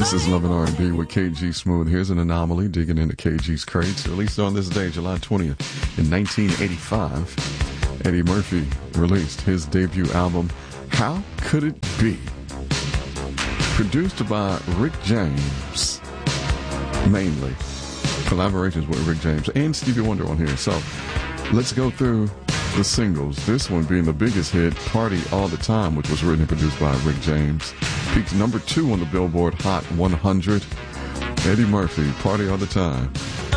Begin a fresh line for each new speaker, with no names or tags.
This is Love and R&B with KG Smooth. Here's an anomaly digging into KG's crates. Released on this day, July 20th, in 1985, Eddie Murphy released his debut album, How Could It Be? Produced by Rick James, mainly. Collaborations with Rick James and Stevie Wonder on here. So let's go through the singles. This one being the biggest hit, Party All the Time, which was written and produced by Rick James. Peaked number 2 on the Billboard Hot 100. Eddie Murphy, Party All the Time.